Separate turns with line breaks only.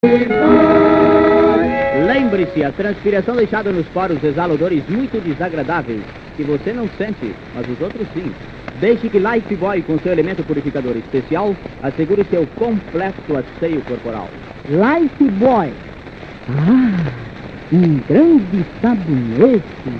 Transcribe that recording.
Lembre-se, a transpiração deixada nos poros exala odores muito desagradáveis, que você não sente, mas os outros sim. Deixe que Lifebuoy, com seu elemento purificador especial, assegure seu completo asseio corporal.
Lifebuoy. Ah, um grande sabonete.